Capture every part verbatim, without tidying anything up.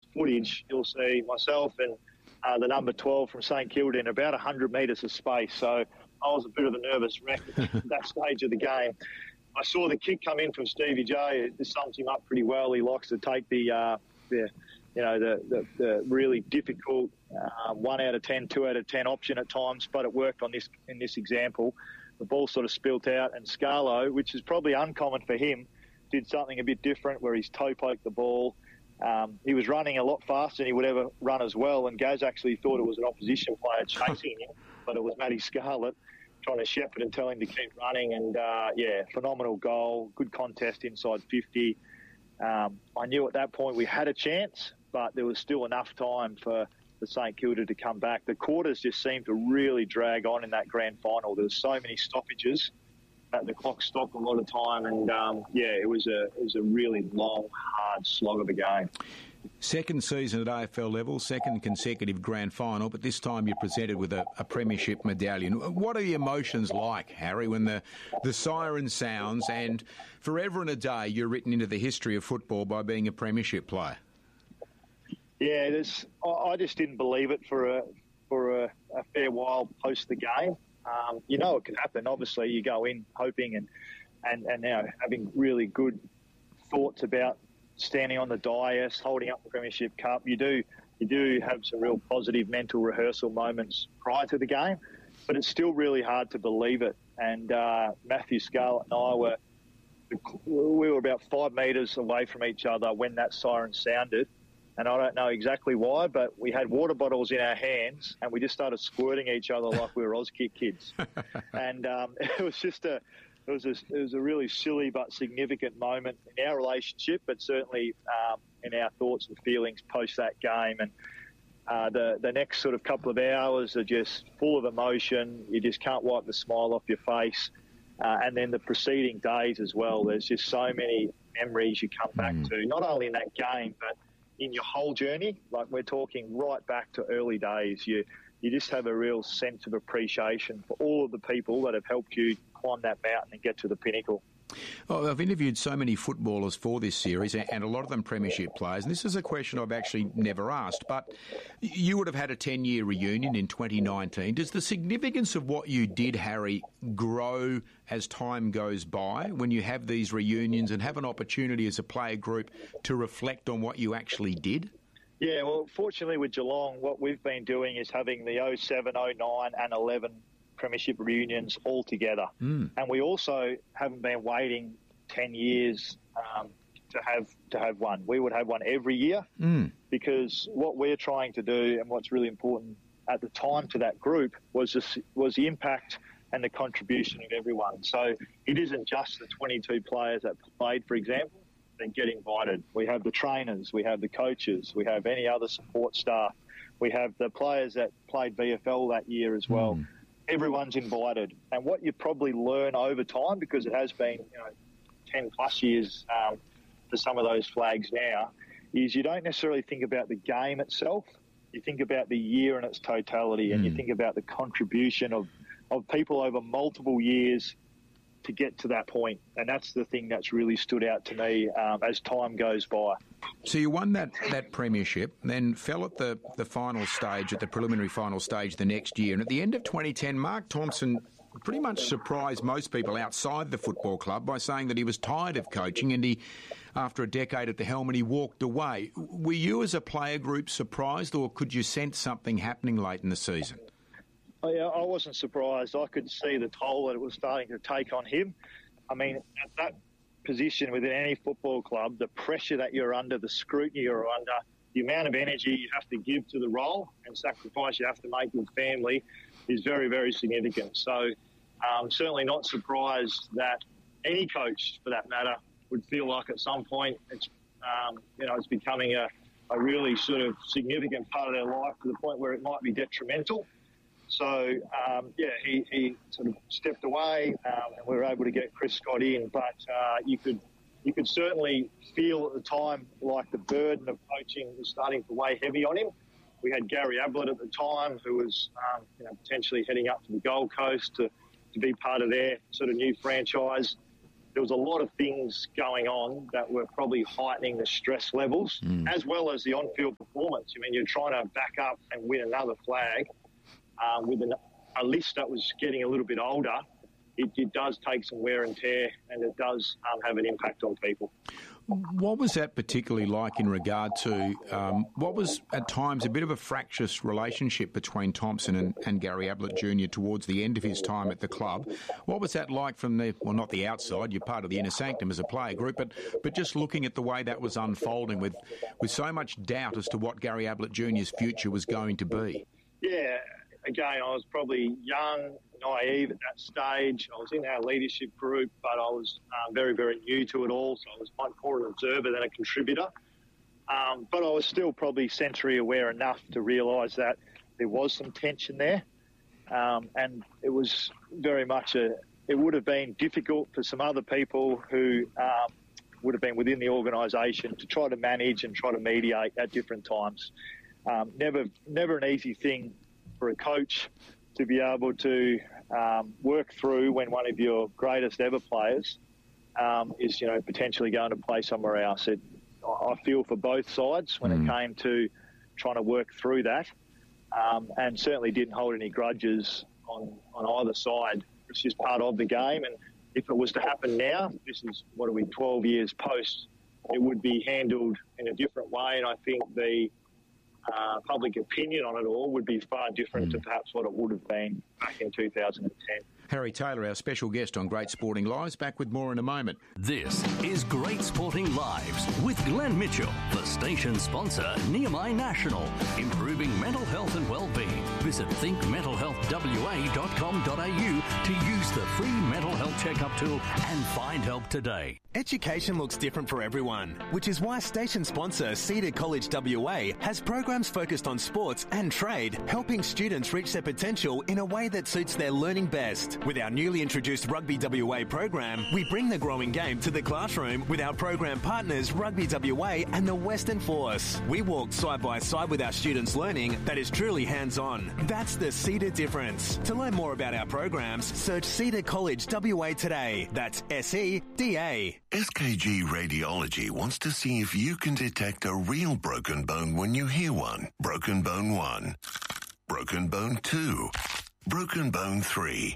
footage, you'll see myself and uh, the number twelve from St Kilda in about one hundred metres of space. So I was a bit of a nervous wreck at that stage of the game. I saw the kick come in from Stevie J. This sums him up pretty well. He likes to take the, uh, the you know, the, the, the really difficult uh, one out of ten, two out of ten option at times, but it worked on this in this example. The ball sort of spilt out, and Scarlo, which is probably uncommon for him, did something a bit different where he's toe poked the ball. Um, he was running a lot faster than he would ever run as well, and Gaz actually thought it was an opposition player chasing him, but it was Matty Scarlett trying to shepherd and tell him to keep running. And, uh, yeah, phenomenal goal, good contest inside fifty. Um, I knew at that point we had a chance, but there was still enough time for the St Kilda to come back. The quarters just seemed to really drag on in that grand final. There were so many stoppages that the clock stopped a lot of time, and um, yeah, it was a it was a really long, hard slog of a game. Second season at A F L level, second consecutive grand final, but this time you're presented with a, a premiership medallion. What are the emotions like, Harry, when the, the siren sounds and forever and a day you're written into the history of football by being a premiership player? Yeah, there's, I just didn't believe it for a for a, a fair while post the game. Um, you know it can happen. Obviously, you go in hoping and, and, and now having really good thoughts about standing on the dais, holding up the Premiership Cup. You do you do have some real positive mental rehearsal moments prior to the game, but it's still really hard to believe it. And uh, Matthew Scarlett and I were we were about five metres away from each other when that siren sounded. And I don't know exactly why, but we had water bottles in our hands and we just started squirting each other like we were Auskick kids. And um, it was just a it was a it was a really silly but significant moment in our relationship, but certainly um, in our thoughts and feelings post that game. And uh, the the next sort of couple of hours are just full of emotion. You just can't wipe the smile off your face. Uh, and then the preceding days as well. There's just so many memories you come back mm. to, not only in that game, but in your whole journey. Like, we're talking right back to early days. You you just have a real sense of appreciation for all of the people that have helped you climb that mountain and get to the pinnacle. Well, I've interviewed so many footballers for this series, and a lot of them premiership players, and this is a question I've actually never asked, but you would have had a ten-year reunion in twenty nineteen. Does the significance of what you did, Harry, grow as time goes by when you have these reunions and have an opportunity as a player group to reflect on what you actually did? Yeah, well, fortunately with Geelong, what we've been doing is having the oh seven, oh nine and eleven premiership reunions all together. Mm. And we also haven't been waiting ten years um, to have to have one. We would have one every year mm. because what we're trying to do and what's really important at the time to that group was this, was the impact and the contribution of everyone. So it isn't just the twenty-two players that played, for example, that get invited. We have the trainers, we have the coaches, we have any other support staff, we have the players that played V F L that year as well. Mm. Everyone's invited. And what you probably learn over time, because it has been, you know, ten plus years um, for some of those flags now, is you don't necessarily think about the game itself. You think about the year in its totality, mm. and you think about the contribution of, of people over multiple years to get to that point. And that's the thing that's really stood out to me um, as time goes by. So you won that, that premiership, then fell at the, the final stage, at the preliminary final stage the next year. And at the end of twenty ten, Mark Thompson pretty much surprised most people outside the football club by saying that he was tired of coaching and he, after a decade at the helm, and he walked away. Were you as a player group surprised, or could you sense something happening late in the season? I, I wasn't surprised. I could see the toll that it was starting to take on him. I mean, at that position within any football club, the pressure that you're under, the scrutiny you're under, the amount of energy you have to give to the role and sacrifice you have to make with family is very, very significant. So um, certainly not surprised that any coach, for that matter, would feel like at some point it's, um, you know, it's becoming a, a really sort of significant part of their life to the point where it might be detrimental. So, um, yeah, he, he sort of stepped away um, and we were able to get Chris Scott in. But uh, you could you could certainly feel at the time like the burden of coaching was starting to weigh heavy on him. We had Gary Ablett at the time, who was um, you know, potentially heading up to the Gold Coast to, to be part of their sort of new franchise. there was a lot of things going on that were probably heightening the stress levels, mm. as well as the on-field performance. I mean, you're trying to back up and win another flag uh, with an, a list that was getting a little bit older. It, it does take some wear and tear, and it does um, have an impact on people. What was that particularly like in regard to um, what was at times a bit of a fractious relationship between Thompson and, and Gary Ablett Junior towards the end of his time at the club? What was that like from the, well, not the outside, you're part of the inner sanctum as a player group, but but just looking at the way that was unfolding with, with so much doubt as to what Gary Ablett Junior's future was going to be? Yeah, again, I was probably young, naive at that stage. I was in our leadership group, but I was uh, very, very new to it all, so I was much more an observer than a contributor. Um, but I was still probably sensory aware enough to realise that there was some tension there, um, and it was very much a. It would have been difficult for some other people who um, would have been within the organisation to try to manage and try to mediate at different times. Um, never, never an easy thing for a coach to be able to um, work through when one of your greatest ever players um, is, you know, potentially going to play somewhere else. It, I feel for both sides when mm. it came to trying to work through that, um, and certainly didn't hold any grudges on, on either side. It's just part of the game, and if it was to happen now, this is, what are we, twelve years post, it would be handled in a different way, and I think the Uh, public opinion on it all would be far different mm. to perhaps what it would have been back in two thousand ten. Harry Taylor, our special guest on Great Sporting Lives, back with more in a moment. This is Great Sporting Lives with Glenn Mitchell, the station sponsor, Nehemiah National, improving mental health and well-being. Visit think mental health w a dot com dot a u to use the free mental health checkup tool and find help today. Education looks different for everyone, which is why station sponsor Cedar College W A has programs focused on sports and trade, helping students reach their potential in a way that suits their learning best. With our newly introduced Rugby W A program, we bring the growing game to the classroom with our program partners Rugby W A and the Western Force. We walk side by side with our students' learning that is truly hands-on. That's the Cedar difference. To learn more about our programs, search Cedar College W A today. That's S E D A. S K G Radiology wants to see if you can detect a real broken bone when you hear one. Broken bone one. Broken bone two. Broken bone three.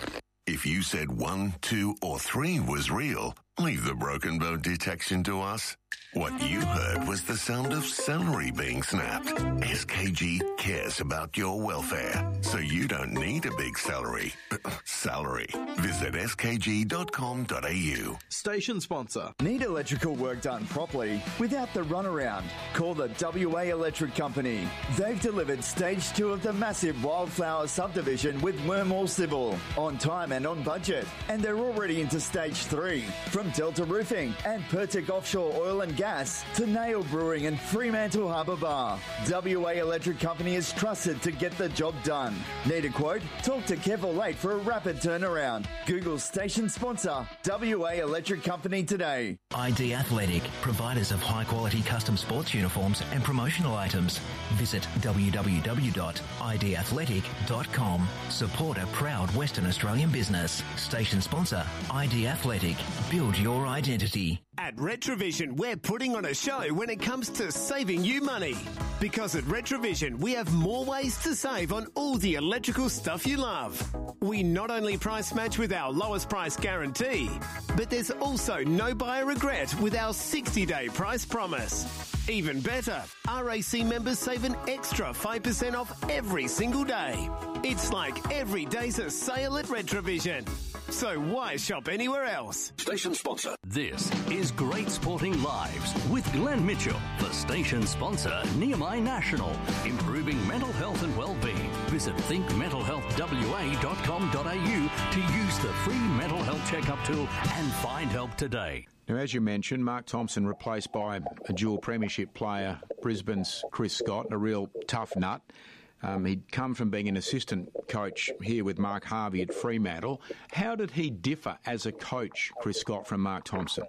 If you said one, two, or three was real, leave the broken bone detection to us. What you heard was the sound of celery being snapped. S K G cares about your welfare, so you don't need a big celery. Salary. Visit s k g dot com dot a u. Station sponsor. Need electrical work done properly without the runaround? Call the W A Electric Company. They've delivered stage two of the massive Wildflower subdivision with Wormall Civil on time and on budget. And they're already into stage three. From Delta Roofing and Pertic Offshore Oil and Gas to Nail Brewing and Fremantle Harbour Bar. W A Electric Company is trusted to get the job done. Need a quote? Talk to Kev or Late for a rapid turnaround. Google station sponsor W A Electric Company today. I D Athletic, providers of high quality custom sports uniforms and promotional items. Visit w w w dot i d athletic dot com. Support a proud Western Australian business. Station sponsor I D Athletic. Build your identity. At Retrovision, we're putting on a show when it comes to saving you money. Because at Retrovision, we have more ways to save on all the electrical stuff you love. We not only price match with our lowest price guarantee, but there's also no buyer regret with our sixty-day price promise. Even better, R A C members save an extra five percent off every single day. It's like every day's a sale at Retrovision. So why shop anywhere else? Station sponsor. This is Great Sporting Lives with Glenn Mitchell, the station sponsor, Nehemiah National, improving mental health and well-being. Visit think mental health w a dot com dot a u to use the free mental health checkup tool and find help today. Now, as you mentioned, Mark Thompson replaced by a dual premiership player, Brisbane's Chris Scott, a real tough nut. Um, he'd come from being an assistant coach here with Mark Harvey at Fremantle. How did he differ as a coach, Chris Scott, from Mark Thompson?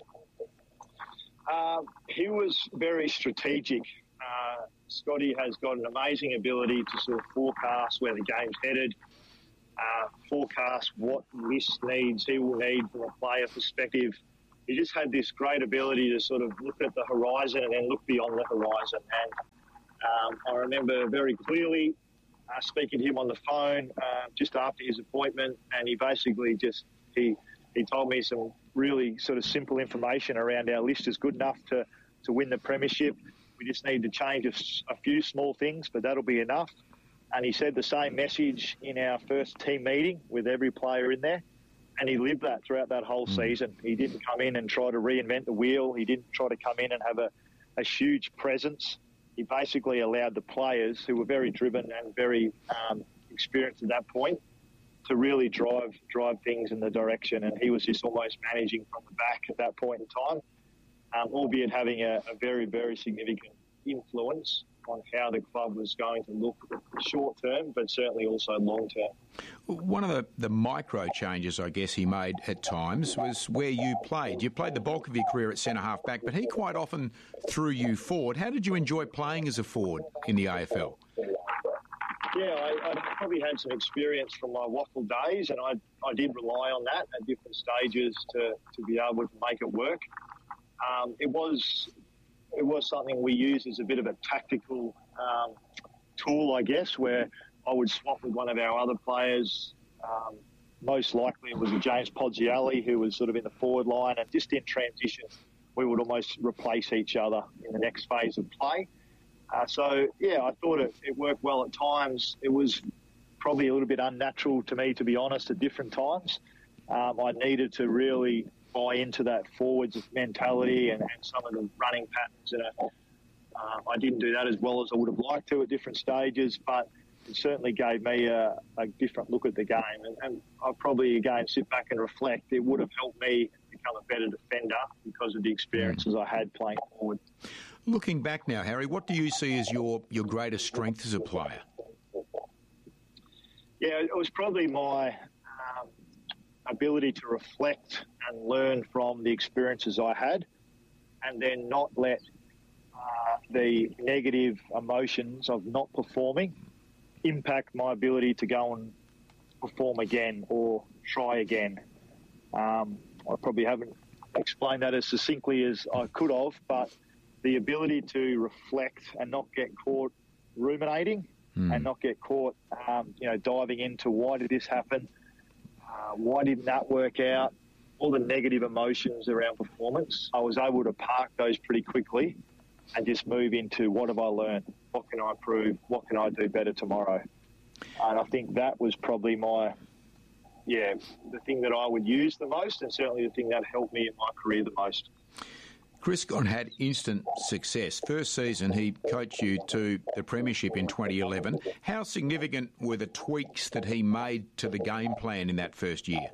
Uh, he was very strategic. Uh, Scotty has got an amazing ability to sort of forecast where the game's headed. uh, forecast what list needs, he will need from a player perspective. He just had this great ability to sort of look at the horizon and then look beyond the horizon. And um, I remember very clearly uh, speaking to him on the phone uh, just after his appointment, and he basically just he he told me some really sort of simple information around our list is good enough to, to win the premiership. We just need to change a, a few small things, but that'll be enough. And he said the same message in our first team meeting with every player in there. And he lived that throughout that whole season. He didn't come in and try to reinvent the wheel. He didn't try to come in and have a, a huge presence. He basically allowed the players, who were very driven and very um, experienced at that point, to really drive drive things in the direction. And he was just almost managing from the back at that point in time, um, albeit having a, a very, very significant influence on how the club was going to look short term, but certainly also long term. One of the, the micro changes, I guess, he made at times was where you played. You played the bulk of your career at centre half back, but he quite often threw you forward. How did you enjoy playing as a forward in the A F L? Yeah, I, I probably had some experience from my Waffle days, and I I did rely on that at different stages to, to be able to make it work. Um, it was it was something we used as a bit of a tactical um, tool, I guess, where I would swap with one of our other players. Um, most likely it was a James Podsielli, who was sort of in the forward line, and just in transition, we would almost replace each other in the next phase of play. Uh, so, yeah, I thought it, it worked well at times. It was probably a little bit unnatural to me, to be honest, at different times. Um, I needed to really buy into that forwards mentality and, and some of the running patterns. And uh, uh, I didn't do that as well as I would have liked to at different stages, but it certainly gave me a, a different look at the game. And, and I probably, again, sit back and reflect. It would have helped me become a better defender because of the experiences I had playing forward. Looking back now, Harry, what do you see as your, your greatest strength as a player? Yeah, it was probably my um, ability to reflect and learn from the experiences I had, and then not let uh, the negative emotions of not performing impact my ability to go and perform again or try again. Um, I probably haven't explained that as succinctly as I could have, but the ability to reflect and not get caught ruminating mm. and not get caught, um, you know, diving into why did this happen, uh, why didn't that work out, all the negative emotions around performance. I was able to park those pretty quickly and just move into what have I learned, what can I improve, what can I do better tomorrow. And I think that was probably my, yeah, the thing that I would use the most, and certainly the thing that helped me in my career the most. Chris Gawn had instant success. First season, he coached you to the premiership in twenty eleven. How significant were the tweaks that he made to the game plan in that first year?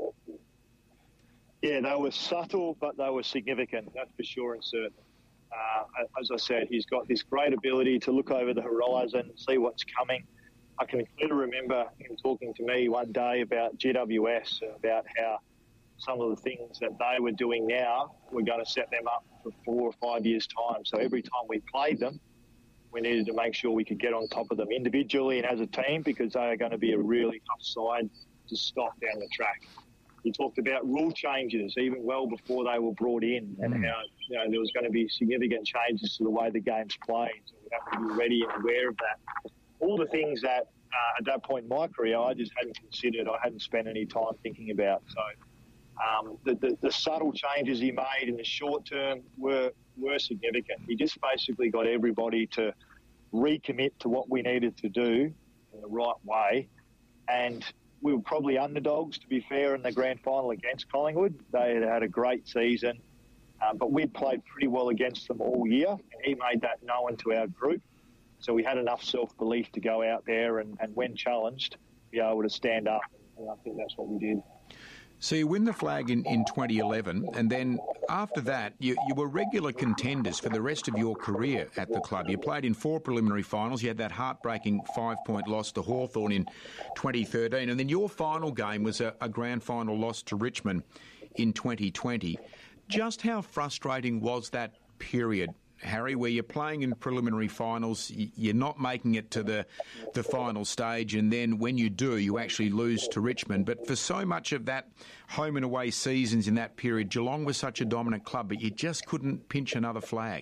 Yeah, they were subtle, but they were significant, that's for sure and certain. Uh, as I said, he's got this great ability to look over the horizon, see what's coming. I can clearly remember him talking to me one day about G W S and about how some of the things that they were doing now were going to set them up for four or five years' time. So every time we played them, we needed to make sure we could get on top of them individually and as a team, because they are going to be a really tough side to stop down the track. He talked about rule changes even well before they were brought in, and mm. how you know there was going to be significant changes to the way the game's played. So we have to be ready and aware of that. All the things that uh, at that point in my career I just hadn't considered, I hadn't spent any time thinking about. So um, the, the, the subtle changes he made in the short term were were significant. He just basically got everybody to recommit to what we needed to do in the right way. And we were probably underdogs, to be fair, in the grand final against Collingwood. They had had a great season, uh, but we'd played pretty well against them all year, and he made that known to our group. So we had enough self-belief to go out there and, and when challenged, be able to stand up, and I think that's what we did. So you win the flag in, in twenty eleven, and then after that, you, you were regular contenders for the rest of your career at the club. You played in four preliminary finals. You had that heartbreaking five-point loss to Hawthorn in twenty thirteen, and then your final game was a, a grand final loss to Richmond in twenty twenty. Just how frustrating was that period Harry, where you're playing in preliminary finals, you're not making it to the, the final stage, and then when you do, you actually lose to Richmond. But for so much of that home and away seasons in that period, Geelong was such a dominant club, but you just couldn't pinch another flag.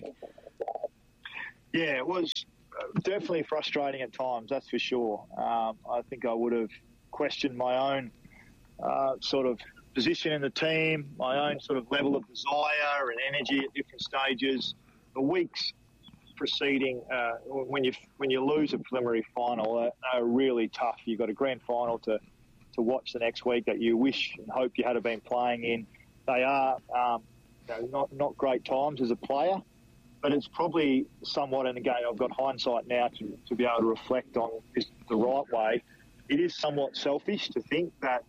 Yeah, it was definitely frustrating at times, that's for sure. Um, I think I would have questioned my own uh, sort of position in the team, my own sort of level of desire and energy at different stages. The weeks preceding uh, when you when you lose a preliminary final are, are really tough. You've got a grand final to, to watch the next week that you wish and hope you had been playing in. They are um, you know, not not great times as a player, but it's probably somewhat, and again, I've got hindsight now to, to be able to reflect on this the right way. It is somewhat selfish to think that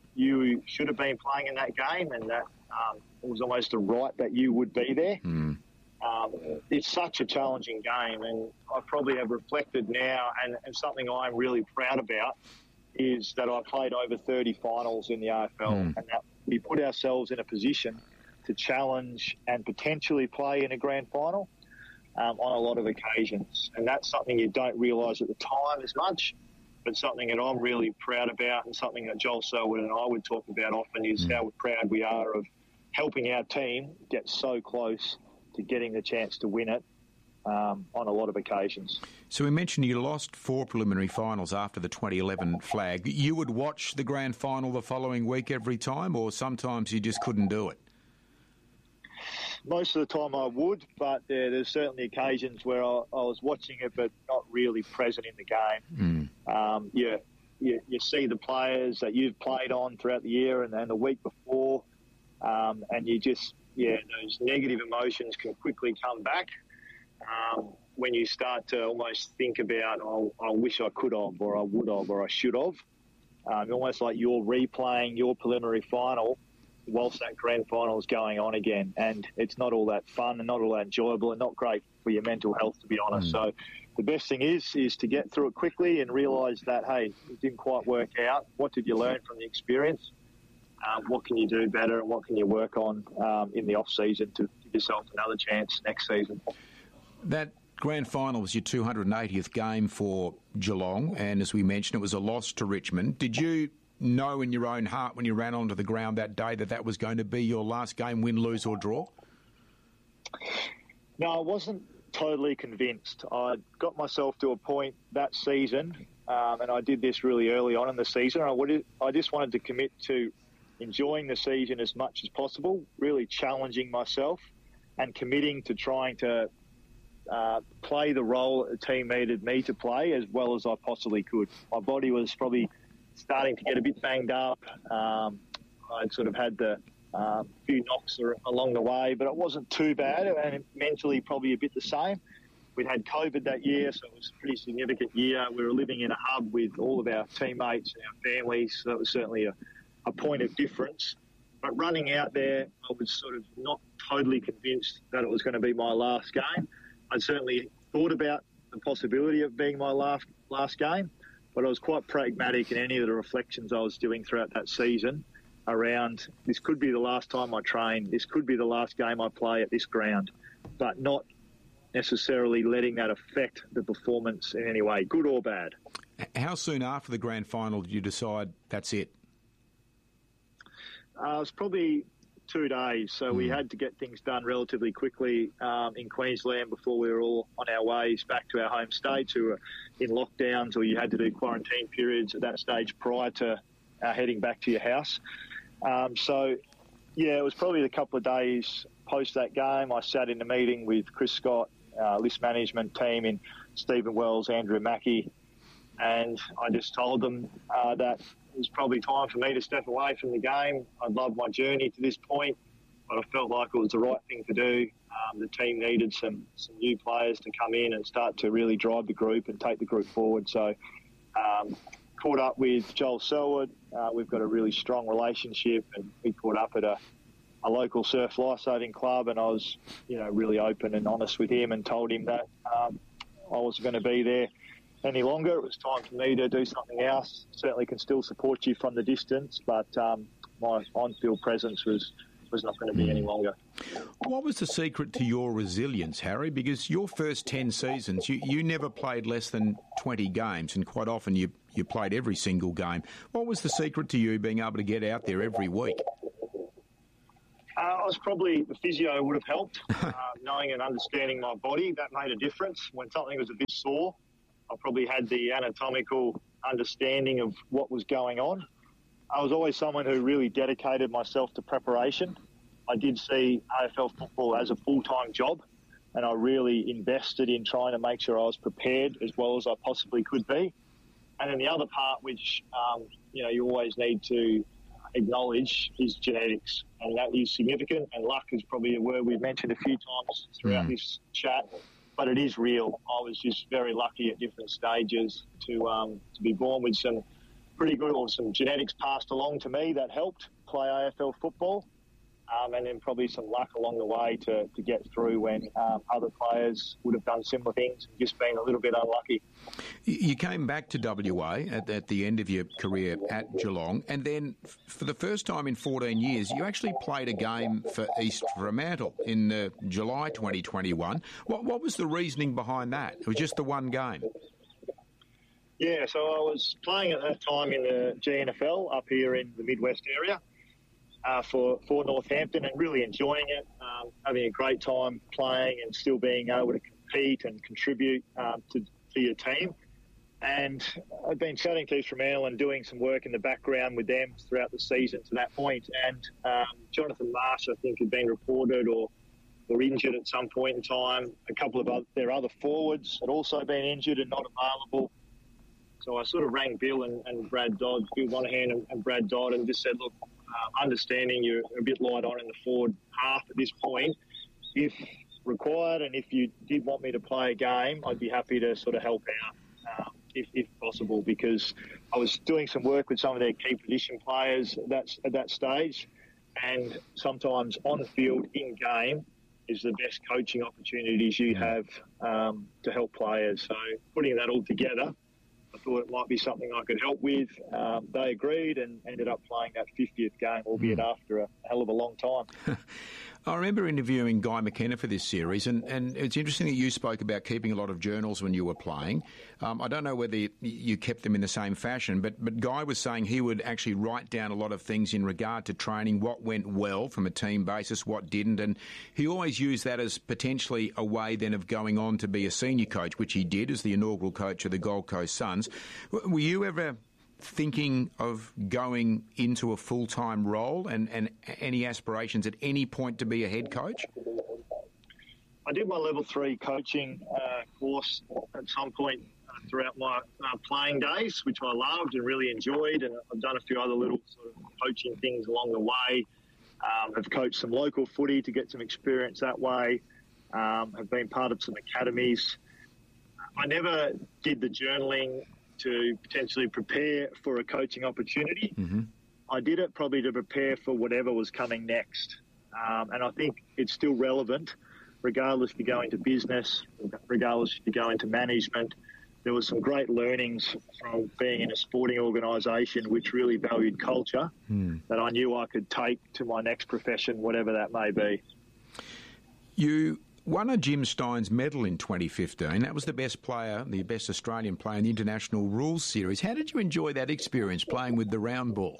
you should have been playing in that game and that um, it was almost a right that you would be there. Mm. Um, it's such a challenging game, and I probably have reflected now, and, and something I'm really proud about is that I played over thirty finals in the A F L mm. and that we put ourselves in a position to challenge and potentially play in a grand final um, on a lot of occasions. And that's something you don't realise at the time as much, but something that I'm really proud about, and something that Joel Selwood and I would talk about often is mm. how proud we are of helping our team get so close to getting the chance to win it um, on a lot of occasions. So we mentioned you lost four preliminary finals after the twenty eleven flag. You would watch the grand final the following week every time, or sometimes you just couldn't do it? Most of the time I would, but uh, there's certainly occasions where I, I was watching it but not really present in the game. Mm. Um, you, you, you see the players that you've played on throughout the year and, and the week before, um, and you just, yeah, those negative emotions can quickly come back um, when you start to almost think about, oh, I wish I could have, or I would have, or I should have. Um, almost like you're replaying your preliminary final whilst that grand final is going on again, and it's not all that fun and not all that enjoyable and not great for your mental health, to be honest. Mm. So the best thing is is to get through it quickly and realise that, hey, it didn't quite work out. What did you learn from the experience? Um, what can you do better, and what can you work on um, in the off-season to give yourself another chance next season? That grand final was your two hundred eightieth game for Geelong, and as we mentioned, it was a loss to Richmond. Did you know in your own heart when you ran onto the ground that day that that was going to be your last game, win, lose or draw? No, I wasn't totally convinced. I got myself to a point that season, um, and I did this really early on in the season. I, would, I just wanted to commit to enjoying the season as much as possible, really challenging myself and committing to trying to uh, play the role that the team needed me to play as well as I possibly could. My body was probably starting to get a bit banged up. Um, I'd sort of had the uh, few knocks along the way, but it wasn't too bad, and mentally probably a bit the same. We'd had COVID that year, so it was a pretty significant year. We were living in a hub with all of our teammates and our families, so that was certainly a, a point of difference. But running out there, I was sort of not totally convinced that it was going to be my last game. I certainly thought about the possibility of being my last last game, but I was quite pragmatic in any of the reflections I was doing throughout that season around this could be the last time I train, this could be the last game I play at this ground, but not necessarily letting that affect the performance in any way, good or bad. How soon after the grand final did you decide that's it? Uh, it was probably two days, so mm. we had to get things done relatively quickly um, in Queensland before we were all on our ways back to our home states who were in lockdowns, or you had to do quarantine periods at that stage prior to uh, heading back to your house. Um, so, yeah, it was probably a couple of days post that game. I sat in a meeting with Chris Scott, uh, list management team in Stephen Wells, Andrew Mackey, and I just told them uh, that it was probably time for me to step away from the game. I'd loved my journey to this point, but I felt like it was the right thing to do. Um, the team needed some, some new players to come in and start to really drive the group and take the group forward. So um, caught up with Joel Selwood. Uh, we've got a really strong relationship, and we caught up at a, a local surf lifesaving club, and I was, you know, really open and honest with him and told him that um, I wasn't going to be there any longer. It was time for me to do something else. Certainly can still support you from the distance, but um, my on-field presence was, was not going to be any longer. What was the secret to your resilience, Harry? Because your first ten seasons, you, you never played less than twenty games, and quite often you, you played every single game. What was the secret to you being able to get out there every week? Uh, I was probably, the physio would have helped. uh, knowing and understanding my body, that made a difference. When something was a bit sore, I probably had the anatomical understanding of what was going on. I was always someone who really dedicated myself to preparation. I did see A F L football as a full-time job, and I really invested in trying to make sure I was prepared as well as I possibly could be. And then the other part, which um, you know you always need to acknowledge, is genetics, and that is significant. And luck is probably a word we've mentioned a few times throughout mm. this chat, but it is real. I was just very lucky at different stages to um, to be born with some pretty good, or some genetics passed along to me that helped play A F L football. Um, and then probably some luck along the way to, to get through when um, other players would have done similar things and just been a little bit unlucky. You came back to W A at, at the end of your career at Geelong, and then f- for the first time in fourteen years, you actually played a game for East Fremantle in uh, July twenty twenty-one. What, what was the reasoning behind that? It was just the one game. Yeah, so I was playing at that time in the G N F L up here in the Midwest area. Uh, for, for Northampton, and really enjoying it, um, having a great time playing and still being able to compete and contribute um, to, to your team. And I've been chatting to East Fremantle and doing some work in the background with them throughout the season to that point. And um, Jonathan Marsh, I think, had been reported or, or injured at some point in time. A couple of other, their other forwards had also been injured and not available. So I sort of rang Bill and, and Brad Dodd, Bill Monahan and, and Brad Dodd, and just said, look, Uh, understanding you're a bit light on in the forward half at this point, if required and if you did want me to play a game, I'd be happy to sort of help out um, if, if possible, because I was doing some work with some of their key position players at that, at that stage, and sometimes on the field, in game, is the best coaching opportunities you have um, to help players. So putting that all together, I thought it might be something I could help with. Um, they agreed and ended up playing that fiftieth game, albeit mm. after a hell of a long time. I remember interviewing Guy McKenna for this series, and, and it's interesting that you spoke about keeping a lot of journals when you were playing. Um, I don't know whether you kept them in the same fashion, but, but Guy was saying he would actually write down a lot of things in regard to training, what went well from a team basis, what didn't, and he always used that as potentially a way then of going on to be a senior coach, which he did as the inaugural coach of the Gold Coast Suns. Were you ever thinking of going into a full-time role, and, and any aspirations at any point to be a head coach? I did my level three coaching uh, course at some point uh, throughout my uh, playing days, which I loved and really enjoyed, and I've done a few other little sort of coaching things along the way. Um, have coached some local footy to get some experience that way. Um, have been part of some academies. I never did the journaling to potentially prepare for a coaching opportunity. Mm-hmm. I did it probably to prepare for whatever was coming next. Um, and I think it's still relevant, regardless if you go into business, regardless if you go into management. There was some great learnings from being in a sporting organisation which really valued culture mm. that I knew I could take to my next profession, whatever that may be. You won a Jim Stynes medal in twenty fifteen. That was the best player, the best Australian player in the International Rules Series. How did you enjoy that experience playing with the round ball?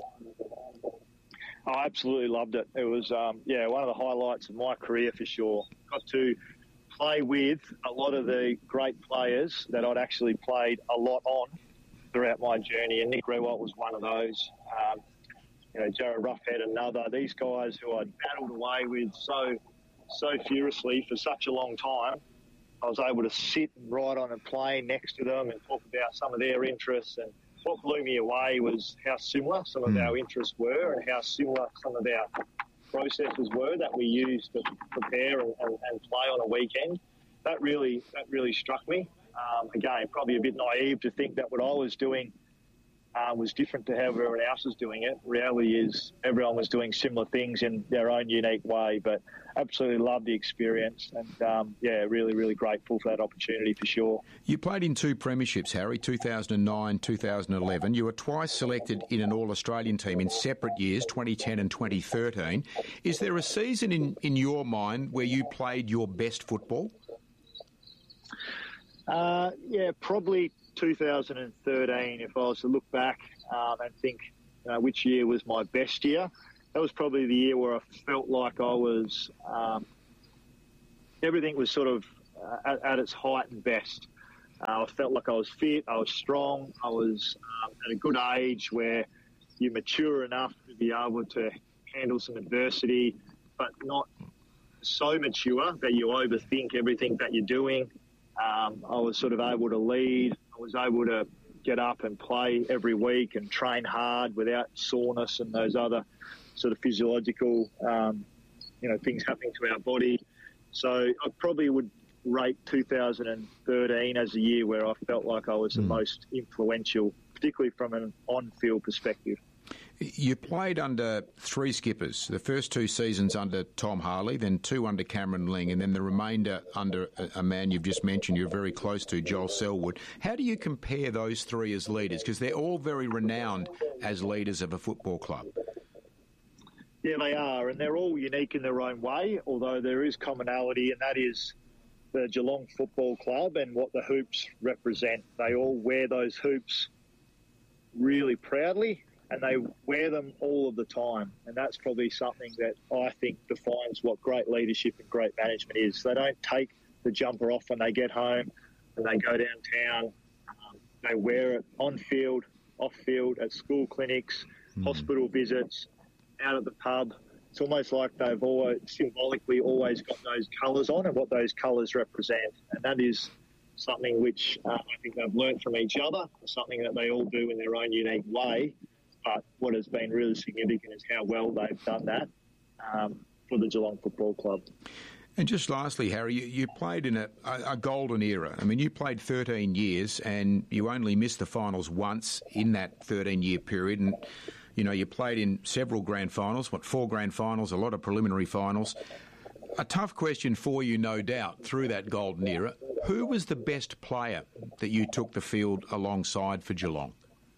I absolutely loved it. It was, um, yeah, one of the highlights of my career for sure. Got to play with a lot of the great players that I'd actually played a lot on throughout my journey, and Nick Rewalt was one of those. Um, you know, Jared Roughhead, another. These guys who I'd battled away with so so furiously for such a long time, I was able to sit and ride on a plane next to them and talk about some of their interests. And what blew me away was how similar some of mm. our interests were, and how similar some of our processes were that we used to prepare and, and, and play on a weekend. That really that really struck me. Um, again, probably a bit naive to think that what I was doing uh, was different to how everyone else was doing it. Reality is everyone was doing similar things in their own unique way, but absolutely loved the experience and, um, yeah, really, really grateful for that opportunity for sure. You played in two premierships, Harry, two thousand nine, two thousand eleven. You were twice selected in an All-Australian team in separate years, twenty ten and twenty thirteen. Is there a season in, in your mind where you played your best football? Uh, yeah, probably two thousand thirteen, if I was to look back um, and think uh, which year was my best year. That was probably the year where I felt like I was, um, everything was sort of uh, at, at its height and best. Uh, I felt like I was fit, I was strong, I was um, at a good age where you're mature enough to be able to handle some adversity, but not so mature that you overthink everything that you're doing. Um, I was sort of able to lead. I was able to get up and play every week and train hard without soreness and those other sort of physiological, um, you know, things happening to our body. So I probably would rate two thousand thirteen as a year where I felt like I was the mm. most influential, particularly from an on-field perspective. You played under three skippers, the first two seasons under Tom Harley, then two under Cameron Ling, and then the remainder under a, a man you've just mentioned you're very close to, Joel Selwood. How do you compare those three as leaders? Because they're all very renowned as leaders of a football club. Yeah, they are, and they're all unique in their own way, although there is commonality, and that is the Geelong Football Club and what the hoops represent. They all wear those hoops really proudly, and they wear them all of the time. And that's probably something that I think defines what great leadership and great management is. They don't take the jumper off when they get home and they go downtown. Um, they wear it on field, off field, at school clinics, mm. hospital visits, out at the pub. It's almost like they've always symbolically always got those colours on and what those colours represent. And that is something which uh, I think they've learnt from each other, something that they all do in their own unique way. But what has been really significant is how well they've done that um, for the Geelong Football Club. And just lastly, Harry, you, you played in a, a golden era. I mean, you played thirteen years and you only missed the finals once in that thirteen-year period. And, you know, you played in several grand finals, what, four grand finals, a lot of preliminary finals. A tough question for you, no doubt, through that golden era. Who was the best player that you took the field alongside for Geelong?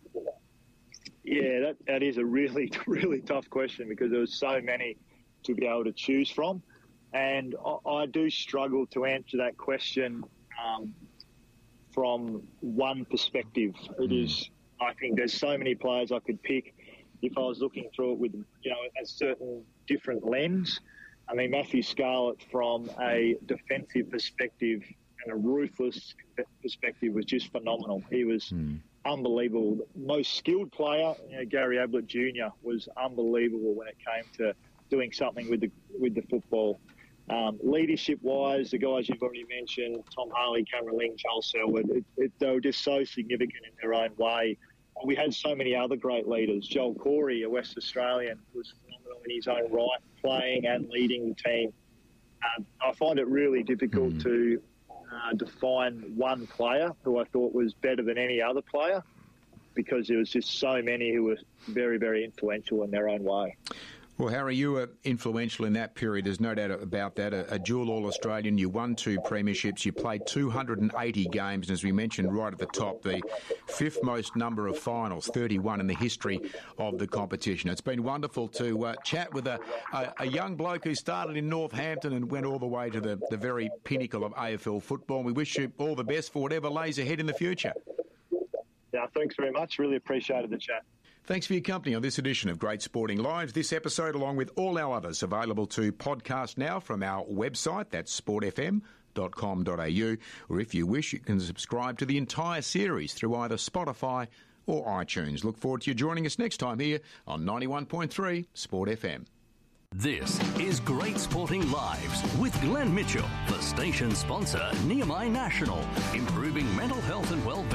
Yeah, that, that is a really, really tough question because there was so many to be able to choose from. And I, I do struggle to answer that question um, from one perspective. It mm. is, I think there's so many players I could pick if I was looking through it with, you know, a certain different lens. I mean, Matthew Scarlett from a defensive perspective and a ruthless perspective was just phenomenal. He was... Mm. unbelievable. Most skilled player, you know, Gary Ablett Junior was unbelievable when it came to doing something with the with the football. Um, leadership-wise, the guys you've already mentioned, Tom Harley, Cameron Ling, Joel Selwood, it, it, they were just so significant in their own way. We had so many other great leaders. Joel Corey, a West Australian, was phenomenal in his own right, playing and leading the team. Um, I find it really difficult mm. to Uh, define one player who I thought was better than any other player because there was just so many who were very, very influential in their own way. Well, Harry, you were influential in that period. There's no doubt about that. A, a dual All-Australian. You won two premierships. You played two hundred eighty games. And as we mentioned right at the top, the fifth most number of finals, thirty-one in the history of the competition. It's been wonderful to uh, chat with a, a, a young bloke who started in Northampton and went all the way to the, the very pinnacle of A F L football. We wish you all the best for whatever lays ahead in the future. Yeah, thanks very much. Really appreciated the chat. Thanks for your company on this edition of Great Sporting Live. This episode, along with all our others, available to podcast now from our website, that's sport f m dot com dot a u, or if you wish, you can subscribe to the entire series through either Spotify or iTunes. Look forward to you joining us next time here on ninety-one point three Sport F M. This is Great Sporting Lives with Glenn Mitchell, the station sponsor, Nehemiah National, improving mental health and well-being.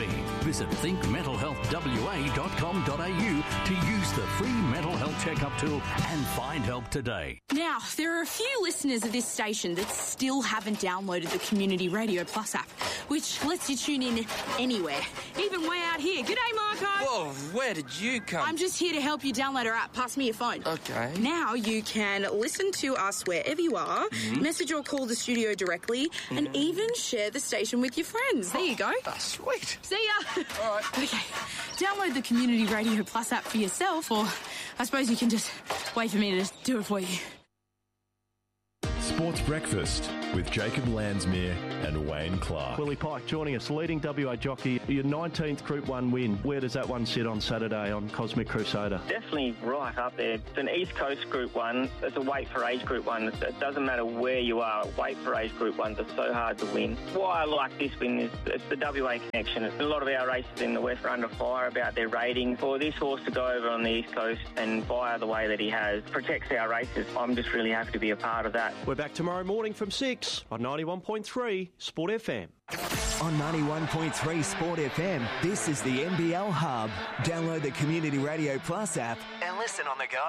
Visit think mental health w a dot com dot a u to use the free mental health checkup tool and find help today. Now, there are a few listeners of this station that still haven't downloaded the Community Radio Plus app, which lets you tune in anywhere, even way out here. G'day, Marco. Whoa, where did you come? I'm just here to help you download our app. Pass me your phone. Okay. Now you can listen to us wherever you are, mm-hmm. message or call the studio directly, mm-hmm. and even share the station with your friends. There you go. Oh, sweet. See ya. All right. Okay. Download the Community Radio Plus app for yourself, or I suppose you can just wait for me to do it for you. Sports Breakfast with Jacob Landsmere and Wayne Clark. Willie Pike joining us, leading W A jockey. Your nineteenth Group one win. Where does that one sit on Saturday on Cosmic Crusader? Definitely right up there. It's an East Coast Group one. It's a weight for age Group one. It doesn't matter where you are. Weight for age Group ones are so hard to win. Why I like this win is it's the W A connection. It's a lot of our races in the West are under fire about their rating. For this horse to go over on the East Coast and fire the way that he has protects our races. I'm just really happy to be a part of that. We're back tomorrow morning from six on ninety-one point three Sport F M. On ninety-one point three Sport F M, this is the N B L Hub. Download the Community Radio Plus app and listen on the go.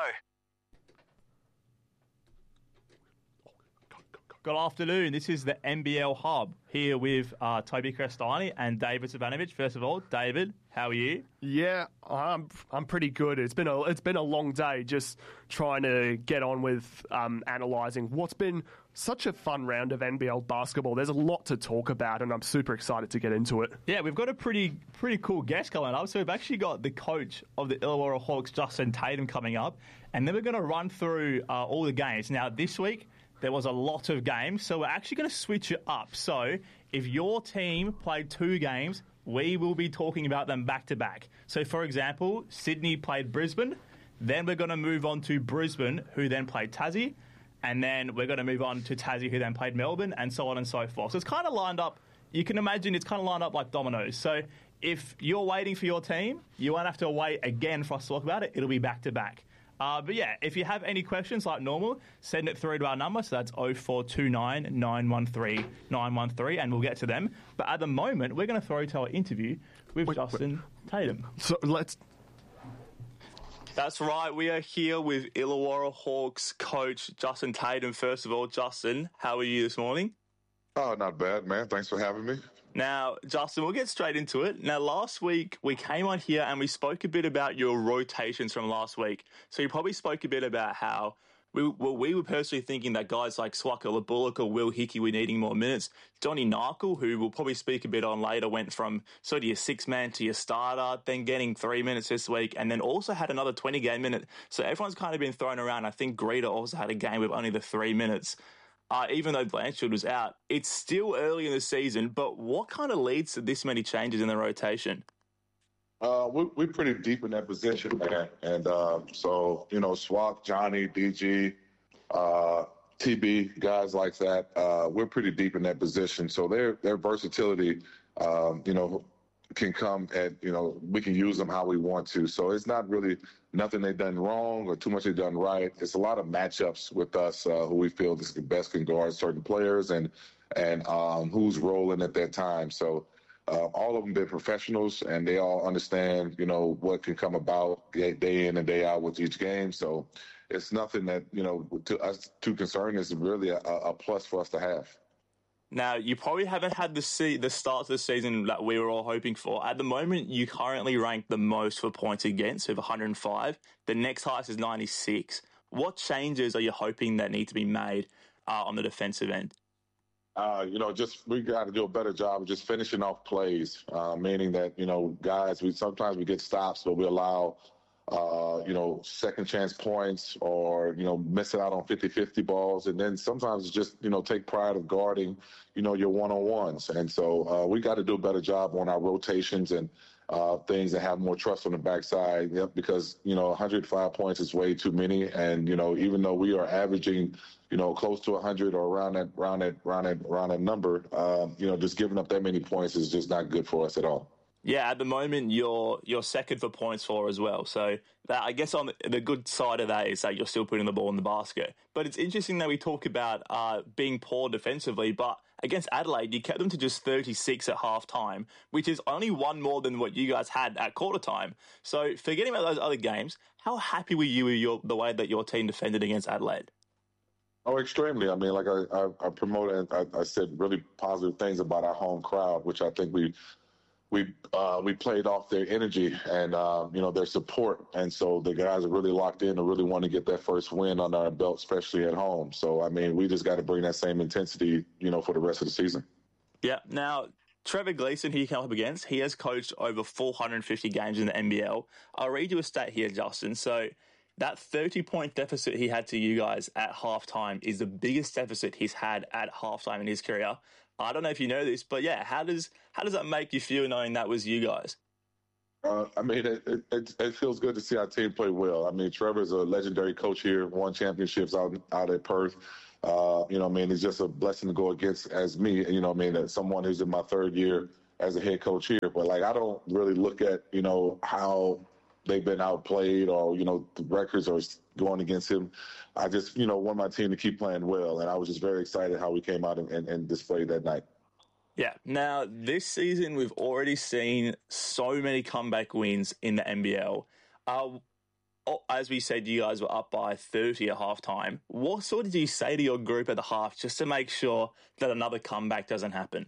Good afternoon. This is the N B L Hub here with uh, Toby Crestani and David Savanovic. First of all, David, how are you? Yeah, I'm I'm pretty good. It's been a it's been a long day just trying to get on with um, analysing what's been such a fun round of N B L basketball. There's a lot to talk about, and I'm super excited to get into it. Yeah, we've got a pretty pretty cool guest coming up. So we've actually got the coach of the Illawarra Hawks, Justin Tatum, coming up, and then we're going to run through uh, all the games. Now, this week there was a lot of games, so we're actually going to switch it up. So if your team played two games, we will be talking about them back-to-back. So, for example, Sydney played Brisbane, then we're going to move on to Brisbane, who then played Tassie, and then we're going to move on to Tassie, who then played Melbourne, and so on and so forth. So it's kind of lined up, you can imagine it's kind of lined up like dominoes. So if you're waiting for your team, you won't have to wait again for us to talk about it. It'll be back-to-back. Uh, but yeah, if you have any questions like normal, send it through to our number. So that's oh four two nine, nine one three, nine one three, and we'll get to them. But at the moment, we're going to throw to our interview with wait, Justin wait. Tatum. So let's... That's right. We are here with Illawarra Hawks coach Justin Tatum. First of all, Justin, how are you this morning? Oh, not bad, man. Thanks for having me. Now, Justin, we'll get straight into it. Now, last week, we came on here and we spoke a bit about your rotations from last week. So you probably spoke a bit about how we, well, we were personally thinking that guys like Swaka LeBullock or Will Hickey were needing more minutes. Johnny Narkle, who we'll probably speak a bit on later, went from sort of your six-man to your starter, then getting three minutes this week, and then also had another twenty-game minute. So everyone's kind of been thrown around. I think Greeter also had a game with only the three minutes. Uh, even though Blanchard was out, it's still early in the season, but what kind of leads to this many changes in the rotation? Uh, we're, we're pretty deep in that position, man. And uh, so, you know, Swap, Johnny, D G, uh, T B, guys like that, uh, we're pretty deep in that position. So their their versatility, um, you know, can come at, you know, we can use them how we want to. So it's not really nothing they've done wrong or too much they've done right. It's a lot of matchups with us uh, who we feel is the best can guard certain players and and um, who's rolling at that time. So uh, all of them been professionals and they all understand, you know, what can come about day in and day out with each game. So it's nothing that, you know, to us too concerned. It's really a, a plus for us to have. Now, you probably haven't had the se- the start to the season that we were all hoping for. At the moment, you currently rank the most for points against with one hundred five. The next highest is ninety-six. What changes are you hoping that need to be made uh, on the defensive end? Uh, you know, just we got to do a better job of just finishing off plays, uh, meaning that, you know, guys, we sometimes we get stops, but we allow Uh, you know, second chance points or, you know, missing out on fifty-fifty balls. And then sometimes it's just, you know, take pride of guarding, you know, your one-on-ones. And so uh, we got to do a better job on our rotations and uh, things that have more trust on the backside. Yep, because, you know, one hundred five points is way too many. And, you know, even though we are averaging, you know, close to one hundred or around that, around that, around that, around that number, uh, you know, just giving up that many points is just not good for us at all. Yeah, at the moment you're you're second for points for as well. So that, I guess on the, the good side of that is that you're still putting the ball in the basket. But it's interesting that we talk about uh, being poor defensively, but against Adelaide, you kept them to just thirty-six at half-time, which is only one more than what you guys had at quarter-time. So forgetting about those other games, how happy were you with your, the way that your team defended against Adelaide? Oh, extremely. I mean, like I, I, I promoted, I, I said really positive things about our home crowd, which I think we we uh, we played off their energy and, uh, you know, their support. And so the guys are really locked in and really want to get that first win under our belt, especially at home. So, I mean, we just got to bring that same intensity, you know, for the rest of the season. Yeah. Now, Trevor Gleeson, who you came up against, he has coached over four hundred fifty games in the N B L. I'll read you a stat here, Justin. So that thirty-point deficit he had to you guys at halftime is the biggest deficit he's had at halftime in his career. I don't know if you know this, but yeah, how does how does that make you feel knowing that was you guys? Uh, I mean, it, it, it feels good to see our team play well. I mean, Trevor's a legendary coach here, won championships out out at Perth. Uh, you know, I mean, it's just a blessing to go against as me. You know, I mean, as someone who's in my third year as a head coach here. But like, I don't really look at you know how they've been outplayed or you know the records are going against him. I just you know want my team to keep playing well, and I was just very excited how we came out and, and, and displayed that night. Yeah. Now, this season, we've already seen so many comeback wins in the N B L. Uh, as we said, you guys were up by thirty at halftime. What sort of do you say to your group at the half just to make sure that another comeback doesn't happen?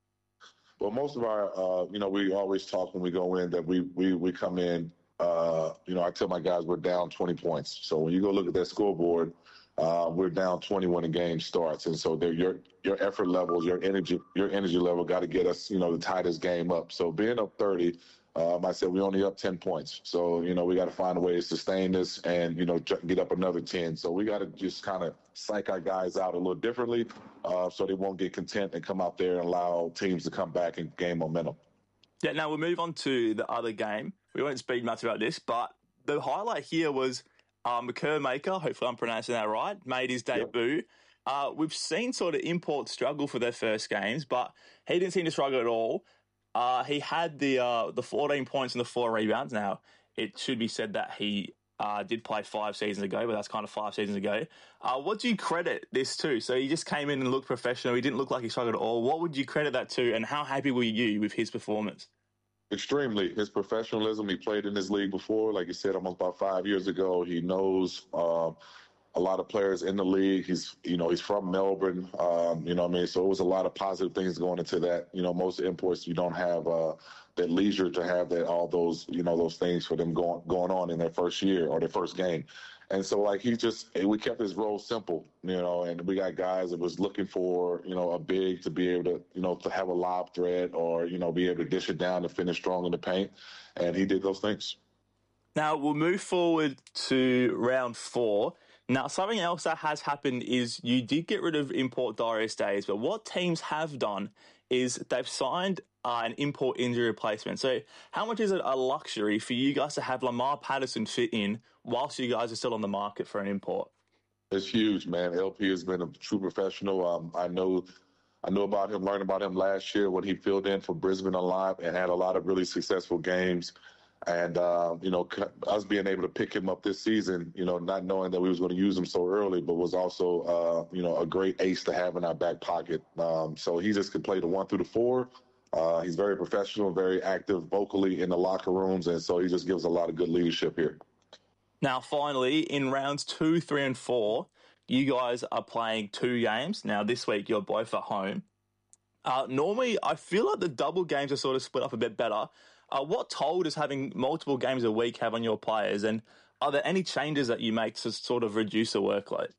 Well, most of our, uh, you know, we always talk when we go in that we we, we come in, uh, you know, I tell my guys we're down twenty points. So when you go look at that scoreboard, Uh, we're down twenty when the game starts, and so your your effort levels, your energy, your energy level, got to get us, you know, the tightest game up. So being up thirty, um, I said we only up ten points. So you know we got to find a way to sustain this and you know get up another ten. So we got to just kind of psych our guys out a little differently, uh, so they won't get content and come out there and allow teams to come back and gain momentum. Yeah. Now we'll move on to the other game. We won't speak much about this, but the highlight here was. Uh, Maker, hopefully I'm pronouncing that right, made his debut. Yep. Uh, we've seen sort of import struggle for their first games, but he didn't seem to struggle at all. Uh, he had the uh, the fourteen points and the four rebounds. Now, it should be said that he uh, did play five seasons ago, but that's kind of five seasons ago. Uh, what do you credit this to? So he just came in and looked professional. He didn't look like he struggled at all. What would you credit that to, and how happy were you with his performance? Extremely. His professionalism, he played in this league before, like you said, almost about five years ago. He knows uh, a lot of players in the league. He's, you know, he's from Melbourne, um, you know what I mean? So it was a lot of positive things going into that. You know, most imports, you don't have uh, that leisure to have that, all those, you know, those things for them going, going on in their first year or their first game. And so, like, he just, we kept his role simple, you know, and we got guys that was looking for, you know, a big to be able to, you know, to have a lob threat or, you know, be able to dish it down and finish strong in the paint. And he did those things. Now, we'll move forward to round four. Now, something else that has happened is you did get rid of import Darius Days, but what teams have done is they've signed uh, an import injury replacement. So how much is it a luxury for you guys to have Lamar Patterson fit in whilst you guys are still on the market for an import? It's huge, man. L P has been a true professional. Um, I know I know about him, learned about him last year when he filled in for Brisbane Alive and had a lot of really successful games. And, uh, you know, us being able to pick him up this season, you know, not knowing that we was going to use him so early, but was also, uh, you know, a great ace to have in our back pocket. Um, so he just could play the one through the four. Uh, he's very professional, very active vocally in the locker rooms, and so he just gives a lot of good leadership here. Now, finally, in rounds two, three, and four, you guys are playing two games. Now, this week, you're both at home. Uh, normally, I feel like the double games are sort of split up a bit better. Uh, what toll does having multiple games a week have on your players, and are there any changes that you make to sort of reduce the workload?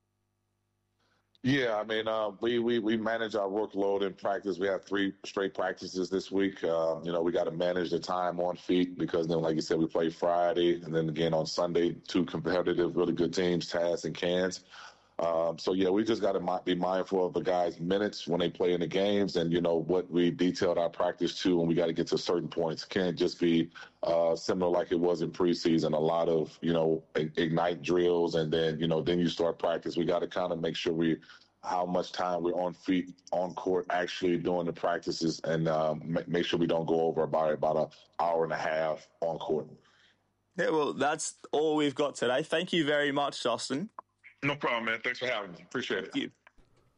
Yeah, I mean, uh, we, we we manage our workload in practice. We have three straight practices this week. Uh, you know, we got to manage the time on feet because then, like you said, we play Friday and then again on Sunday, two competitive, really good teams, Taz and Cairns. Um, so, yeah, we just got to be mindful of the guys' minutes when they play in the games and, you know, what we detailed our practice to when we got to get to certain points. It can't just be uh, similar like it was in preseason, a lot of, you know, ignite drills and then, you know, then you start practice. We got to kind of make sure we how much time we're on feet, on court, actually doing the practices and um, make sure we don't go over about, about an hour and a half on court. Yeah, well, that's all we've got today. Thank you very much, Justin. No problem, man. Thanks for having me. Appreciate it. Thank you.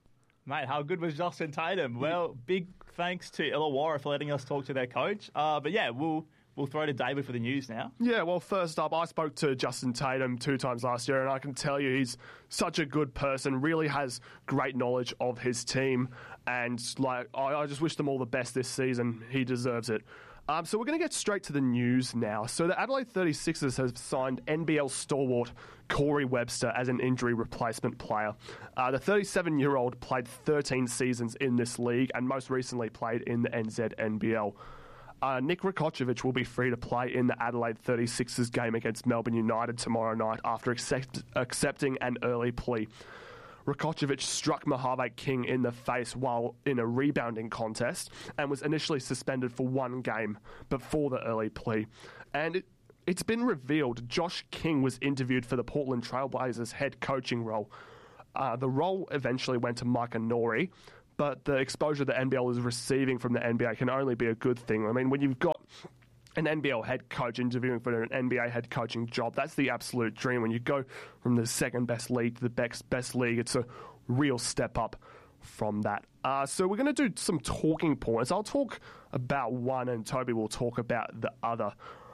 Mate, how good was Justin Tatum? Well, big thanks to Illawarra for letting us talk to their coach. Uh, but yeah, we'll we'll throw to David for the news now. Yeah, well, first up, I spoke to Justin Tatum two times last year, and I can tell you he's such a good person, really has great knowledge of his team, and like I, I just wish them all the best this season. He deserves it. Um, so we're going to get straight to the news now. So the Adelaide thirty-sixers have signed N B L stalwart Corey Webster as an injury replacement player. Uh, the thirty-seven-year-old played thirteen seasons in this league and most recently played in the N Z N B L. Uh, Nick Rakocevic will be free to play in the Adelaide thirty-sixers game against Melbourne United tomorrow night after accept- accepting an early plea. Rakocevic struck Mojave King in the face while in a rebounding contest and was initially suspended for one game before the early plea. And it, it's been revealed Josh King was interviewed for the Portland Trailblazers head coaching role. Uh, the role eventually went to Micah Nori, but the exposure the N B L is receiving from the N B A can only be a good thing. I mean, when you've got an N B L head coach interviewing for an N B A head coaching job, that's the absolute dream. When you go from the second best league to the best, best league, it's a real step up from that. Uh, so we're going to do some talking points. I'll talk about one and Toby will talk about the other.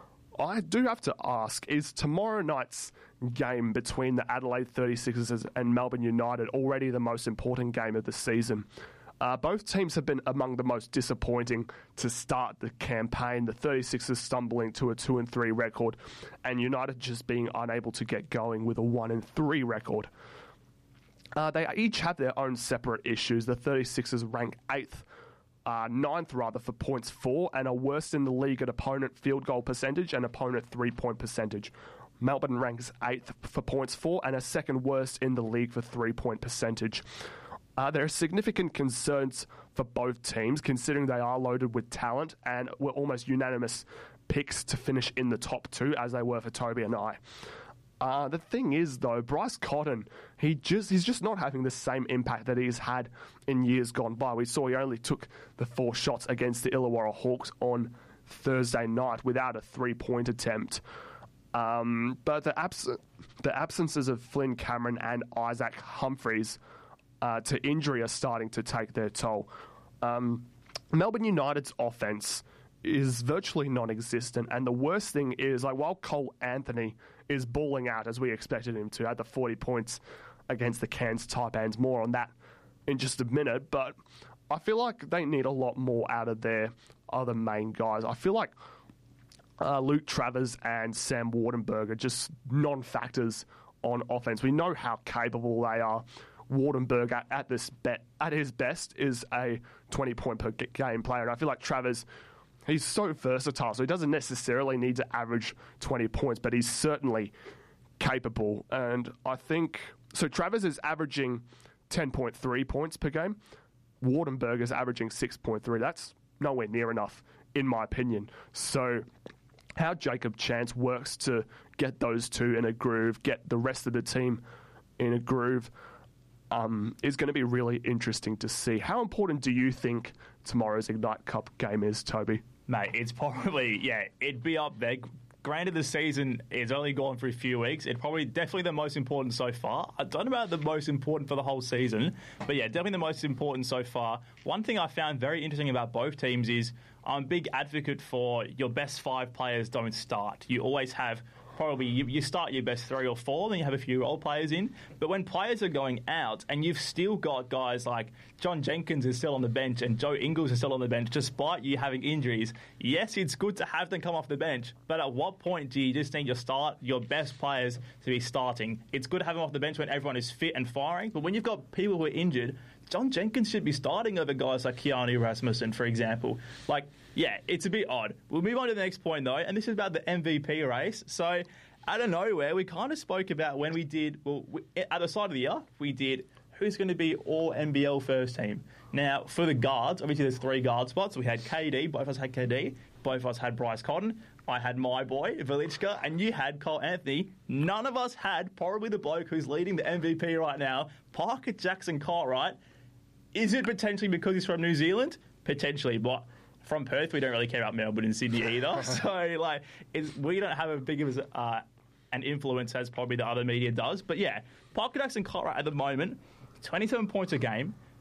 I do have to ask, is tomorrow night's game between the Adelaide thirty-sixers and Melbourne United already the most important game of the season? Uh, both teams have been among the most disappointing to start the campaign. The thirty-sixers stumbling to a two and three record, and United just being unable to get going with a one and three record. Uh, they each have their own separate issues. The thirty-sixers rank eighth, uh, ninth rather, for points for, and are worst in the league at opponent field goal percentage and opponent three-point percentage. Melbourne ranks eighth for points for and are second worst in the league for three-point percentage. Uh, there are significant concerns for both teams, considering they are loaded with talent and were almost unanimous picks to finish in the top two, as they were for Toby and I. Uh, the thing is, though, Bryce Cotton, he just he's just not having the same impact that he's had in years gone by. We saw he only took the four shots against the Illawarra Hawks on Thursday night without a three-point attempt. Um, but the, abs- the absences of Flynn Cameron and Isaac Humphreys Uh, to injury are starting to take their toll. Um, Melbourne United's offense is virtually non-existent, and the worst thing is, like, while Cole Anthony is balling out as we expected him to at the forty points against the Cairns Taipans, more on that in just a minute, but I feel like they need a lot more out of their other main guys. I feel like uh, Luke Travers and Sam Wardenberg are just non-factors on offense. We know how capable they are. Wardenberg at, at this bet at his best is a twenty point per game player, and I feel like Travers, he's so versatile, so he doesn't necessarily need to average twenty points, but he's certainly capable. And I think so. Travers is averaging ten point three points per game. Wardenberg is averaging six point three. That's nowhere near enough, in my opinion. So how Jacob Chance works to get those two in a groove, get the rest of the team in a groove, Um, is going to be really interesting to see. How important do you think tomorrow's Ignite Cup game is, Toby? Mate, it's probably, yeah, it'd be up there. Granted, the season is only gone for a few weeks. It's probably definitely the most important so far. I don't know about the most important for the whole season, but yeah, definitely the most important so far. One thing I found very interesting about both teams is I'm a big advocate for your best five players don't start. You always have probably you, you start your best three or four, then you have a few role players in. But when players are going out and you've still got guys like John Jenkins is still on the bench and Joe Ingles is still on the bench, despite you having injuries, yes, it's good to have them come off the bench. But at what point do you just need your start your best players to be starting? It's good to have them off the bench when everyone is fit and firing. But when you've got people who are injured, John Jenkins should be starting over guys like Keanu Rasmussen, for example. Like, yeah, it's a bit odd. We'll move on to the next point, though, and this is about the M V P race. So, out of nowhere, we kind of spoke about when we did, well, we, at the start of the year, we did who's going to be all N B L first team. Now, for the guards, obviously there's three guard spots. We had K D, both of us had K D, both of us had Bryce Cotton. I had my boy, Velichka, and you had Cole Anthony. None of us had probably the bloke who's leading the M V P right now, Parker Jackson Cartwright. Is it potentially because he's from New Zealand? Potentially, but from Perth, we don't really care about Melbourne and Sydney either. So, like, it's, we don't have as big of a, uh, an influence as probably the other media does. But, yeah, Parker Jackson Cartwright at the moment, twenty-seven points a game,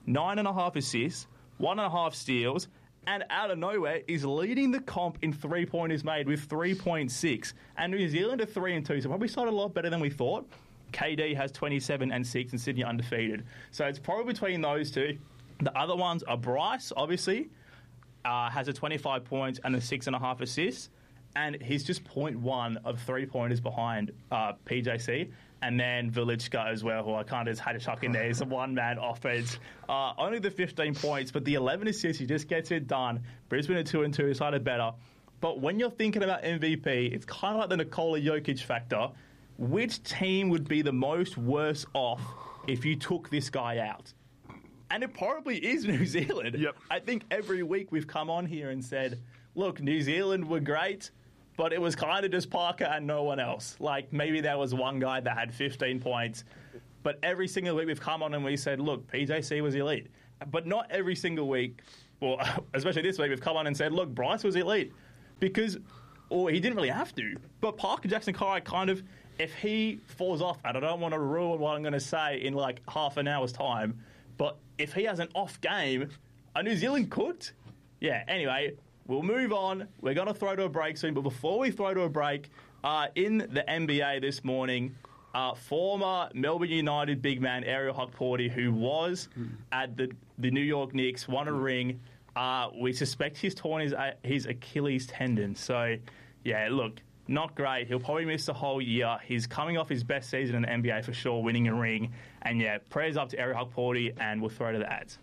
nine and a half assists, one and a half steals, and out of nowhere is leading the comp in three-pointers made with three point six. And New Zealand are three and two, so probably started a lot better than we thought. K D has twenty-seven and six and Sydney undefeated. So it's probably between those two. The other ones are Bryce, obviously, uh, has a twenty-five points and a six and a half assists. And he's just point one of three-pointers behind uh, P J C. And then Velichka as well, who I kind of just had to chuck in there. He's a one-man offense. Uh, only the fifteen points, but the eleven assists, he just gets it done. Brisbane are two and two, decided better. But when you're thinking about M V P, it's kind of like the Nikola Jokic factor. Which team would be the most worse off if you took this guy out? And it probably is New Zealand. Yep. I think every week we've come on here and said, look, New Zealand were great, but it was kind of just Parker and no one else. Like, maybe there was one guy that had fifteen points. But every single week we've come on and we said, look, P J C was elite. But not every single week, well, especially this week, we've come on and said, look, Bryce was elite. Because, or he didn't really have to. But Parker Jackson-Kara kind of, if he falls off, and I don't want to ruin what I'm going to say in like half an hour's time, but if he has an off game, are New Zealand cooked? Yeah, anyway, we'll move on. We're going to throw to a break soon, but before we throw to a break, uh, in the N B A this morning, uh, former Melbourne United big man Ariel Hukporti, who was mm. at the, the New York Knicks, won a mm. ring. Uh, we suspect he's torn his, uh, his Achilles tendon. So, yeah, look, not great. He'll probably miss the whole year. He's coming off his best season in the N B A for sure, winning a ring. And, yeah, prayers up to Ariel Hukporti, and we'll throw to the ads.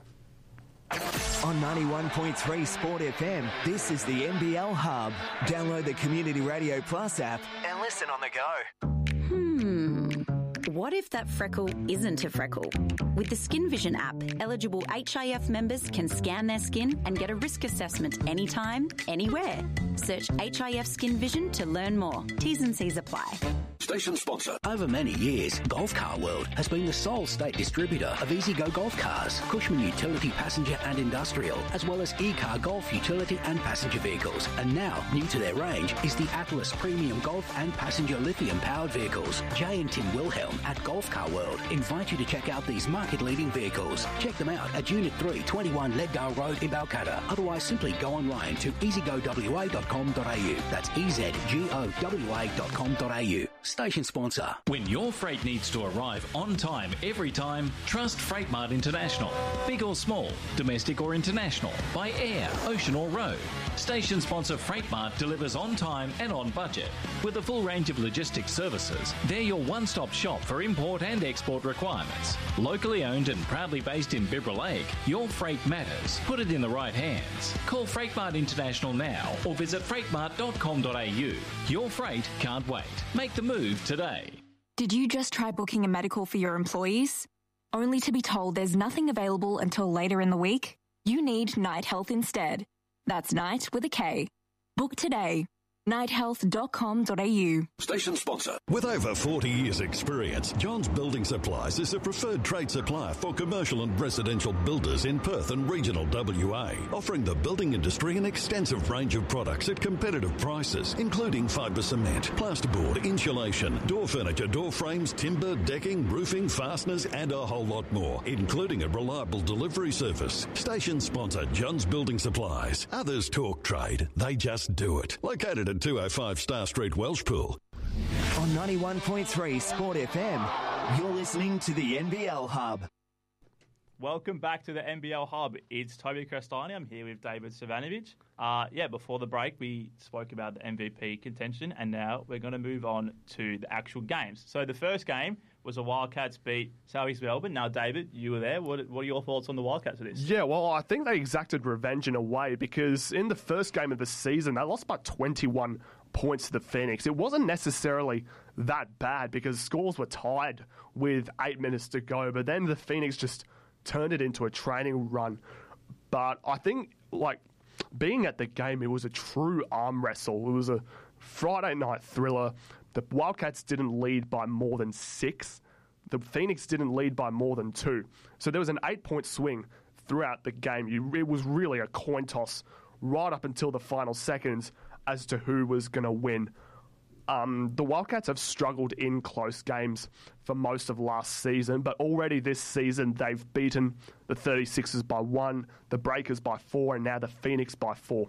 On ninety-one point three Sport F M, this is the N B L Hub. Download the Community Radio Plus app and listen on the go. Hmm. What if that freckle isn't a freckle? With the Skin Vision app, eligible H I F members can scan their skin and get a risk assessment anytime, anywhere. Search H I F Skin Vision to learn more. T's and C's apply. Station sponsor. Over many years, Golf Car World has been the sole state distributor of EasyGo Golf Cars, Cushman Utility Passenger and Industrial, as well as E-Car Golf Utility and Passenger Vehicles. And now, new to their range is the Atlas Premium Golf and Passenger Lithium-powered vehicles. Jay and Tim Wilhelm at Golf Car World invite you to check out these market-leading vehicles. Check them out at Unit three, twenty-one Leadgale Road in Balcatta. Otherwise, simply go online to easy go w a dot com dot a u. That's e z g o w a dot com dot a u. Station sponsor. When your freight needs to arrive on time every time, trust Freightmart International. Big or small, domestic or international, by air, ocean or road. Station sponsor Freightmart delivers on time and on budget. With a full range of logistics services, they're your one-stop shop for import and export requirements. Locally owned and proudly based in Bibra Lake, your freight matters. Put it in the right hands. Call Freightmart International now or visit freightmart dot com dot a u. Your freight can't wait. Make the move today. Did you just try booking a medical for your employees? Only to be told there's nothing available until later in the week? You need Night Health instead. That's Night with a K. Book today. night health dot com dot a u. Station sponsor. With over forty years experience, John's Building Supplies is a preferred trade supplier for commercial and residential builders in Perth and regional W A, offering the building industry an extensive range of products at competitive prices, including fibre cement, plasterboard, insulation, door furniture, door frames, timber, decking, roofing, fasteners, and a whole lot more, including a reliable delivery service. Station sponsor John's Building Supplies. Others talk trade, they just do it. Located at two oh five Star Street, Welshpool. On ninety-one point three Sport F M, you're listening to the N B L Hub. Welcome back to the N B L Hub. It's Toby Crestani. I'm here with David Savanovic. Uh, yeah, before the break, we spoke about the M V P contention, and now we're going to move on to the actual games. So the first game was the Wildcats beat South East Melbourne. Now, David, you were there. What, what are your thoughts on the Wildcats for this? Yeah, well, I think they exacted revenge in a way because in the first game of the season, they lost by twenty-one points to the Phoenix. It wasn't necessarily that bad because scores were tied with eight minutes to go, but then the Phoenix just turned it into a training run. But I think, like, being at the game, it was a true arm wrestle. It was a Friday night thriller. The Wildcats didn't lead by more than six. The Phoenix didn't lead by more than two. So there was an eight-point swing throughout the game. You, it was really a coin toss right up until the final seconds as to who was going to win. Um, the Wildcats have struggled in close games for most of last season, but already this season they've beaten the thirty-sixers by one, the Breakers by four, and now the Phoenix by four.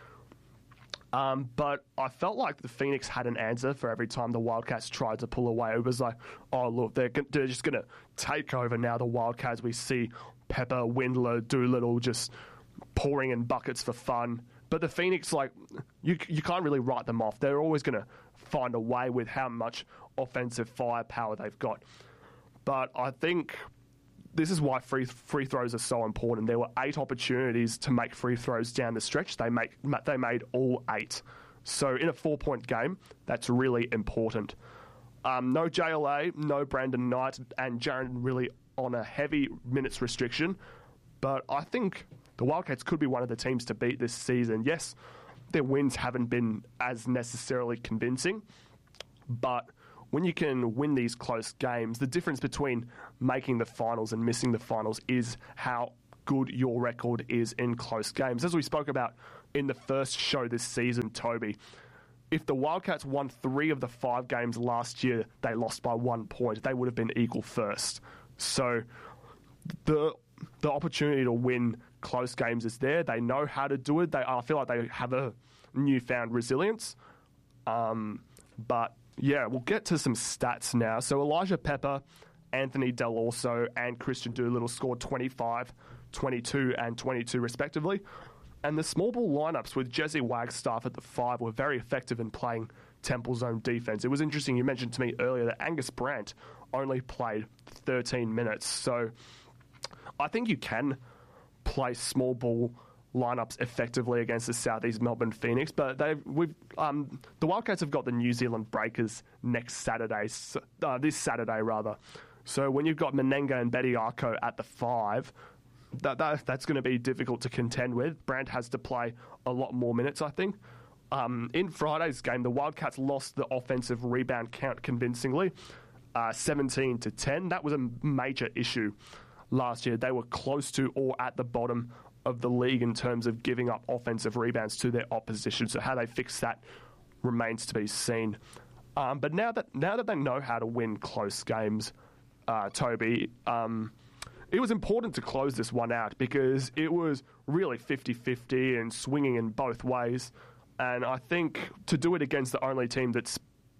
Um, but I felt like the Phoenix had an answer for every time the Wildcats tried to pull away. It was like, oh, look, they're, they're just going to take over now, the Wildcats. We see Pepper, Windler, Doolittle just pouring in buckets for fun. But the Phoenix, like, you you can't really write them off. They're always going to find a way with how much offensive firepower they've got. But I think this is why free free throws are so important. There were eight opportunities to make free throws down the stretch. They make they made all eight. So in a four-point game, that's really important. Um, no J L A, no Brandon Knight, and Jaron really on a heavy minutes restriction. But I think the Wildcats could be one of the teams to beat this season. Yes, their wins haven't been as necessarily convincing, but when you can win these close games, the difference between making the finals and missing the finals is how good your record is in close games. As we spoke about in the first show this season, Toby, if the Wildcats won three of the five games last year, they lost by one point. They would have been equal first. So the the opportunity to win close games is there. They know how to do it. They I feel like they have a newfound resilience. Um, but yeah, we'll get to some stats now. So Elijah Pepper, Anthony Del Orso, and Christian Doolittle scored twenty-five, twenty-two, and twenty-two respectively. And the small ball lineups with Jesse Wagstaff at the five were very effective in playing temple zone defense. It was interesting, you mentioned to me earlier that Angus Brandt only played thirteen minutes. So I think you can play small ball lineups effectively against the Southeast Melbourne Phoenix, but they've we've um, the Wildcats have got the New Zealand Breakers next Saturday, uh, this Saturday rather. So when you've got Menenga and Bediako at the five, that, that that's going to be difficult to contend with. Brandt has to play a lot more minutes, I think. Um, in Friday's game, the Wildcats lost the offensive rebound count convincingly, uh, seventeen to ten. That was a major issue last year. They were close to or at the bottom of the league in terms of giving up offensive rebounds to their opposition. So how they fix that remains to be seen. Um, but now that now that they know how to win close games, uh, Toby, um, it was important to close this one out because it was really fifty-fifty and swinging in both ways. And I think to do it against the only team that's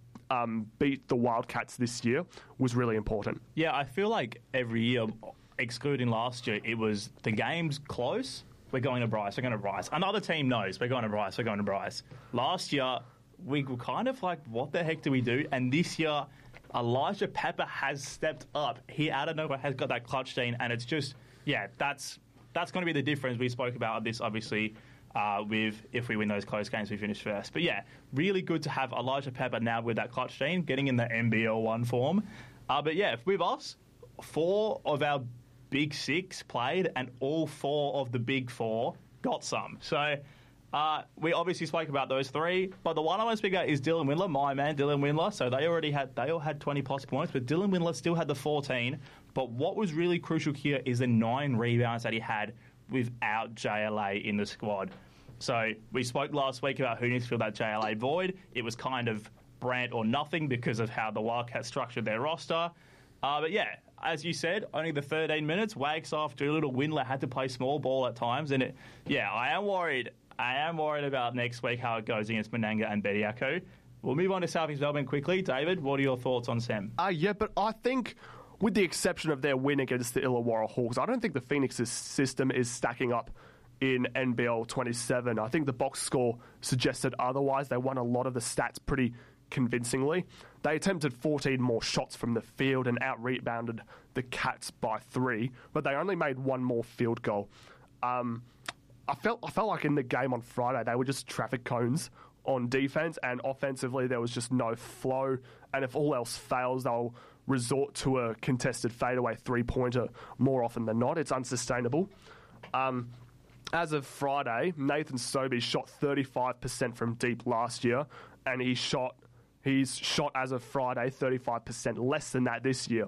um, beat the Wildcats this year was really important. Yeah, I feel like every year, excluding last year, it was the game's close, we're going to Bryce, we're going to Bryce. Another team knows we're going to Bryce, we're going to Bryce. Last year, we were kind of like, what the heck do we do? And this year, Elijah Pepper has stepped up. He out of nowhere has got that clutch gene, and it's just, yeah, that's that's going to be the difference. We spoke about this, obviously, uh, with if we win those close games, we finish first. But yeah, really good to have Elijah Pepper now with that clutch gene, getting in the N B L one form. Uh, but yeah, with us, four of our big six played, and all four of the big four got some. So uh, we obviously spoke about those three, but the one I want to speak about is Dylan Windler, my man, Dylan Windler. So they already had they all had twenty plus points, but Dylan Windler still had the fourteen. But what was really crucial here is the nine rebounds that he had without J L A in the squad. So we spoke last week about who needs to fill that J L A void. It was kind of Brandt or nothing because of how the Wildcats structured their roster. Uh, but yeah, as you said, only the thirteen minutes. Wagstaff, Doolittle, Windler had to play small ball at times. And it, yeah, I am worried. I am worried about next week how it goes against Menenga and Bediako. We'll move on to Southeast Melbourne quickly. David, what are your thoughts on Sam? Uh, yeah, but I think with the exception of their win against the Illawarra Hawks, I don't think the Phoenix's system is stacking up in N B L twenty-seven. I think the box score suggested otherwise. They won a lot of the stats pretty convincingly. They attempted fourteen more shots from the field and out-rebounded the Cats by three, but they only made one more field goal. Um, I felt I felt like in the game on Friday, they were just traffic cones on defense, and offensively there was just no flow. And if all else fails, they'll resort to a contested fadeaway three-pointer more often than not. It's unsustainable. Um, as of Friday, Nathan Sobey shot thirty-five percent from deep last year, and he shot he's shot as of Friday thirty-five percent less than that this year.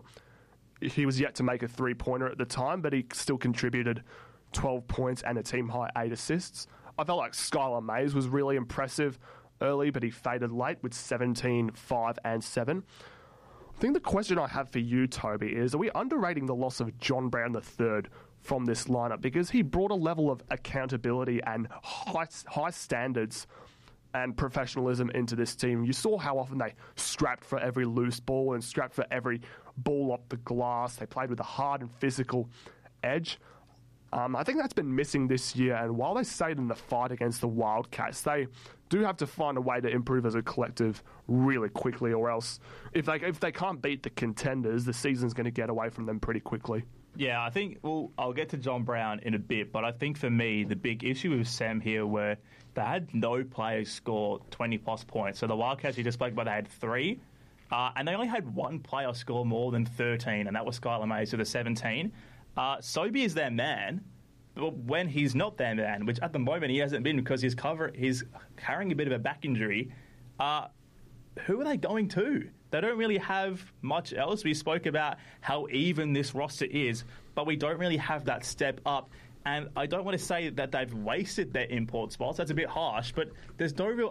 He was yet to make a three-pointer at the time, but he still contributed twelve points and a team-high eight assists. I felt like Skylar Mays was really impressive. early, but he faded late with seventeen, five and seven. I think the question I have for you, Toby, is are we underrating the loss of John Brown the third from this lineup? Because he brought a level of accountability and high, high standards and professionalism into this team. You saw how often they scrapped for every loose ball and scrapped for every ball off the glass. They played with a hard and physical edge. Um, I think that's been missing this year, and while they stayed in the fight against the Wildcats, they do have to find a way to improve as a collective really quickly, or else if they if they can't beat the contenders, the season's going to get away from them pretty quickly. Yeah, I think, well, I'll get to John Brown in a bit, but I think for me, the big issue with Sam here were they had no players score twenty-plus points. So the Wildcats you just spoke about, they had three, uh, and they only had one player score more than thirteen, and that was Skylar Mays with a seventeen. Uh, Sobey is their man, but when he's not their man, which at the moment he hasn't been because he's cover he's carrying a bit of a back injury, uh, who are they going to? They don't really have much else. We spoke about how even this roster is, but we don't really have that step up. And I don't want to say that they've wasted their import spots. That's a bit harsh, but there's no real